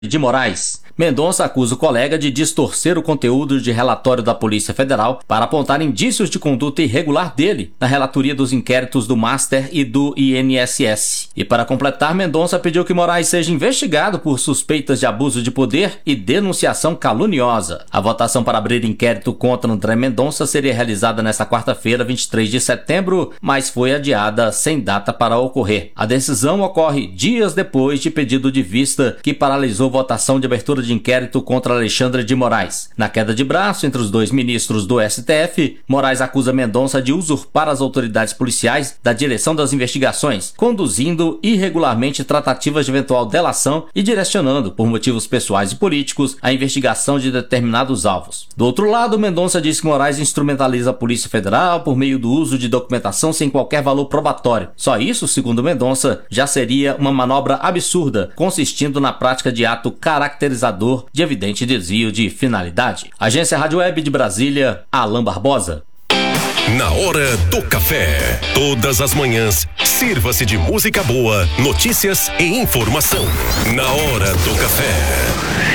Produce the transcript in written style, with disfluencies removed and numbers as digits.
de Moraes. Mendonça acusa o colega de distorcer o conteúdo de relatório da Polícia Federal para apontar indícios de conduta irregular dele na relatoria dos inquéritos do Master e do INSS. E para completar, Mendonça pediu que Moraes seja investigado por suspeitas de abuso de poder e denunciação caluniosa. A votação para abrir inquérito contra André Mendonça seria realizada nesta quarta-feira, 23 de setembro, mas foi adiada sem data para ocorrer. A decisão ocorre dias depois de pedido de vista que paralisou votação de abertura de inquérito contra Alexandre de Moraes. Na queda de braço entre os dois ministros do STF, Moraes acusa Mendonça de usurpar as autoridades policiais da direção das investigações, conduzindo irregularmente tratativas de eventual delação e direcionando, por motivos pessoais e políticos, a investigação de determinados alvos. Do outro lado, Mendonça diz que Moraes instrumentaliza a Polícia Federal por meio do uso de documentação sem qualquer valor probatório. Só isso, segundo Mendonça, já seria uma manobra absurda, consistindo na prática de ato caracterizador de evidente desvio de finalidade. Agência Rádio Web de Brasília, Alan Barbosa. Na hora do café, todas as manhãs, sirva-se de música boa, notícias e informação. Na hora do café.